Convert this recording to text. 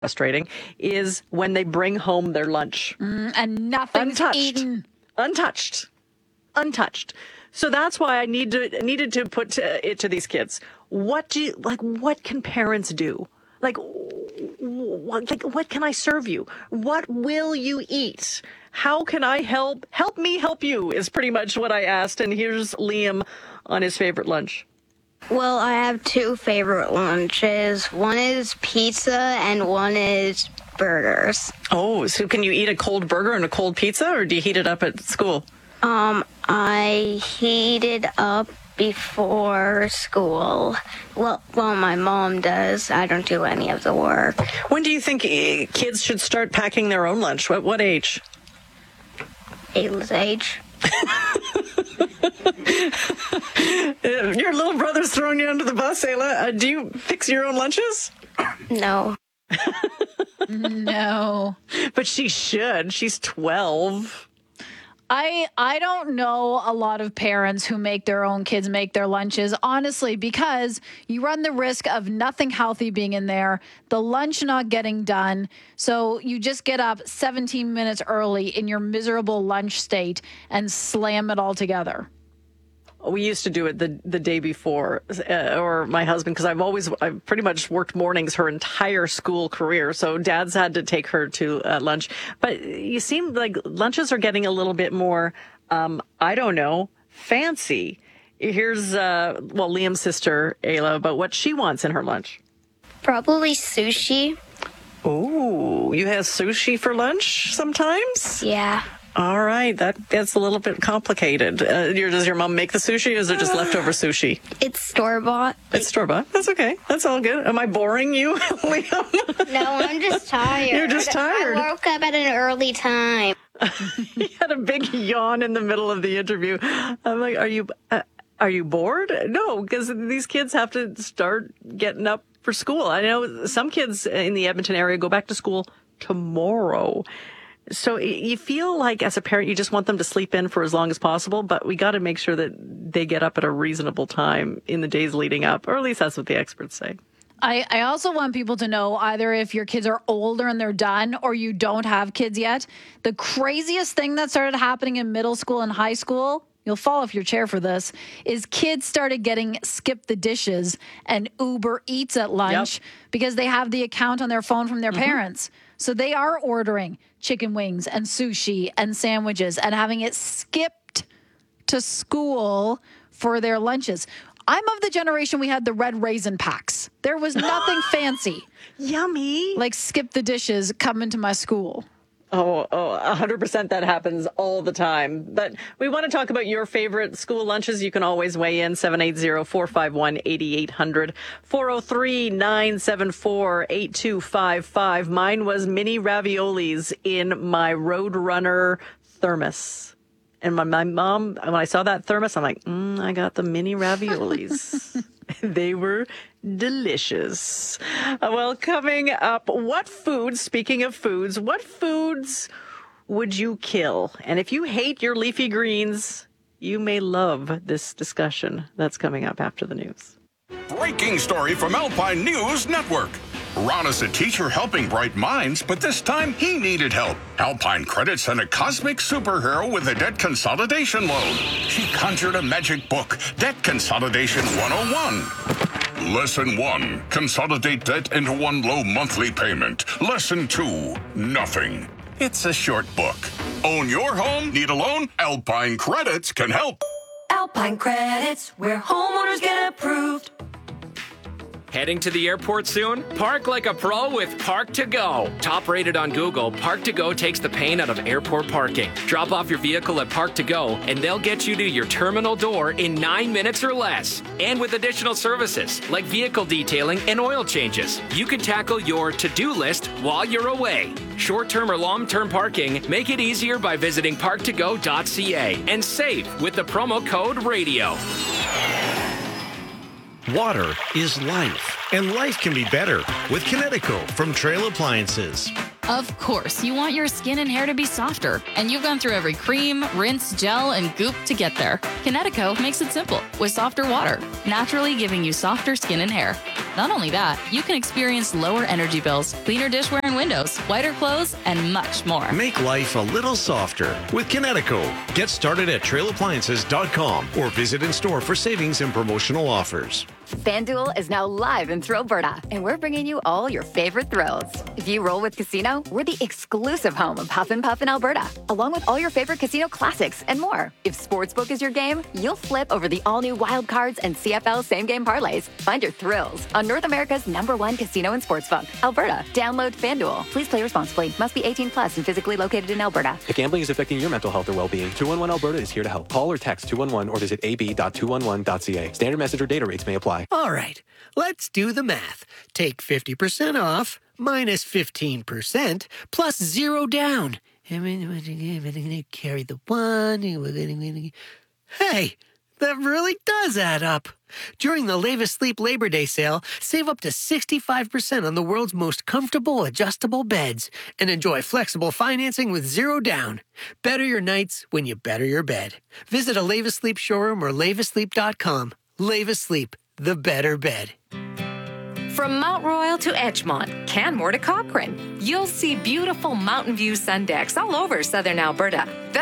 frustrating is when they bring home their lunch. And nothing's eaten. Untouched. So that's why I needed to put it to these kids. What can parents do? What can I serve you? What will you eat? How can I help? Help me help you is pretty much what I asked. And here's Liam on his favorite lunch. Well, I have two favorite lunches. One is pizza and one is burgers. Oh, so can you eat a cold burger and a cold pizza, or do you heat it up at school? I heat it up before school. Well, my mom does. I don't do any of the work. When do you think kids should start packing their own lunch? What age? Ayla's age. Your little brother's throwing you under the bus, Ayla. Do you fix your own lunches? No. No. But she should. She's 12. I don't know a lot of parents who make their own kids make their lunches, honestly, because you run the risk of nothing healthy being in there, the lunch not getting done. So you just get up 17 minutes early in your miserable lunch state and slam it all together. We used to do it the day before, or my husband, because I've pretty much worked mornings her entire school career. So Dad's had to take her to lunch. But you seem like lunches are getting a little bit more, fancy. Here's, Liam's sister, Ayla, about what she wants in her lunch. Probably sushi. Oh, you have sushi for lunch sometimes? Yeah. All right, that gets a little bit complicated. Does your mom make the sushi, or is it just leftover sushi? It's store-bought. It's store-bought. That's okay. That's all good. Am I boring you, Liam? No, I'm just tired. You're just tired. I woke up at an early time. He had a big yawn in the middle of the interview. I'm like, are you bored? No, because these kids have to start getting up for school. I know some kids in the Edmonton area go back to school tomorrow. So you feel like as a parent, you just want them to sleep in for as long as possible, but we got to make sure that they get up at a reasonable time in the days leading up, or at least that's what the experts say. I also want people to know, either if your kids are older and they're done, or you don't have kids yet, the craziest thing that started happening in middle school and high school, you'll fall off your chair for this, is kids started getting Skip the Dishes and Uber Eats at lunch because they have the account on their phone from their parents. So they are ordering chicken wings and sushi and sandwiches and having it skipped to school for their lunches. I'm of the generation we had the red raisin packs. There was nothing fancy. Yummy. Like Skip the Dishes coming to my school. Oh, 100% that happens all the time. But we want to talk about your favorite school lunches. You can always weigh in, 780-451-8800, 403-974-8255. Mine was mini raviolis in my Roadrunner thermos. And my mom, when I saw that thermos, I'm like, I got the mini raviolis. They were delicious. Well, coming up, speaking of foods, what foods would you kill? And if you hate your leafy greens, you may love this discussion. That's coming up after the news. Breaking story from Alpine News Network. Ron is a teacher helping bright minds, but this time he needed help. Alpine Credit sent a cosmic superhero with a debt consolidation loan. She conjured a magic book, Debt Consolidation 101. Lesson 1, consolidate debt into one low monthly payment. Lesson 2, nothing. It's a short book. Own your home? Need a loan? Alpine Credits can help. Alpine Credits, where homeowners get approved. Heading to the airport soon? Park like a pro with Park to Go. Top rated on Google, Park to Go takes the pain out of airport parking. Drop off your vehicle at Park to Go, and they'll get you to your terminal door in 9 minutes or less. And with additional services like vehicle detailing and oil changes, you can tackle your to-do list while you're away. Short-term or long-term parking, make it easier by visiting parktogo.ca and save with the promo code RADIO. Water is life, and life can be better with Kinetico from Trail Appliances. Of course, you want your skin and hair to be softer, and you've gone through every cream, rinse, gel, and goop to get there. Kinetico makes it simple with softer water, naturally giving you softer skin and hair. Not only that, you can experience lower energy bills, cleaner dishware and windows, whiter clothes, and much more. Make life a little softer with Kinetico. Get started at trailappliances.com or visit in store for savings and promotional offers. FanDuel is now live in Thrillberta, and we're bringing you all your favorite thrills. If you roll with Casino, we're the exclusive home of Huff and Puff in Alberta, along with all your favorite casino classics and more. If Sportsbook is your game, you'll flip over the all-new Wild Cards and CFL same-game parlays. Find your thrills on North America's #1 casino and sportsbook, Alberta. Download FanDuel. Please play responsibly. Must be 18 plus and physically located in Alberta. If gambling is affecting your mental health or well-being, 211 Alberta is here to help. Call or text 211 or visit ab.211.ca. Standard message or data rates may apply. All right, let's do the math. Take 50% off, minus 15%, plus 0 down. Carry the 1. Hey, that really does add up. During the Leva Sleep Labor Day sale, save up to 65% on the world's most comfortable adjustable beds and enjoy flexible financing with 0 down. Better your nights when you better your bed. Visit a Leva Sleep showroom or levasleep.com. Leva Sleep, the better bed. From Mount Royal to Edgemont, Canmore to Cochrane, you'll see beautiful mountain view sun decks all over southern Alberta.